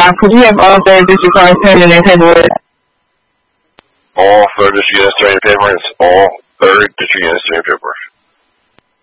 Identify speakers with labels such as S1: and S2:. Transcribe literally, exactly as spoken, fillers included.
S1: uh, could you have all third district cards turned in their paperwork?
S2: All third district units turn in paperwork. All third district units turn in paperwork.